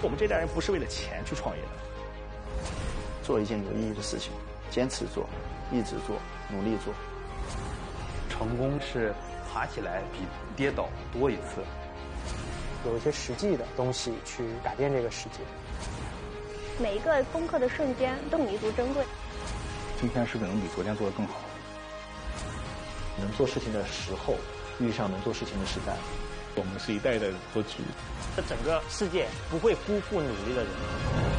我们这代人不是为了钱去创业的， 做一件有意义的事情，坚持做，一直做，努力做。 成功是爬起来比跌倒多一次。 有一些实际的东西去改变这个世界。 每一个攻克的瞬间都弥足珍贵。 今天是不是能比昨天做得更好？ 能做事情的时候，遇上能做事情的时代。 我们是一代的格局。 这整个世界不会辜负努力的人。